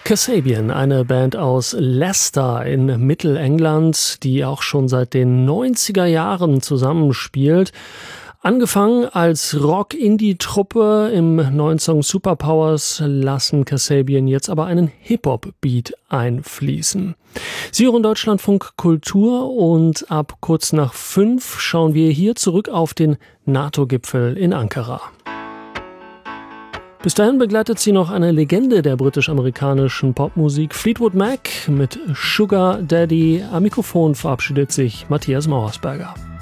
Kasabian, eine Band aus Leicester in Mittelengland, die auch schon seit den 90er Jahren zusammenspielt. Angefangen als Rock-Indie-Truppe im neuen Song Superpowers lassen Kasabian jetzt aber einen Hip-Hop-Beat einfließen. Sie hören Deutschlandfunk Kultur und ab kurz nach 5 schauen wir hier zurück auf den NATO-Gipfel in Ankara. Bis dahin begleitet sie noch eine Legende der britisch-amerikanischen Popmusik, Fleetwood Mac mit Sugar Daddy. Am Mikrofon verabschiedet sich Matthias Mauersberger.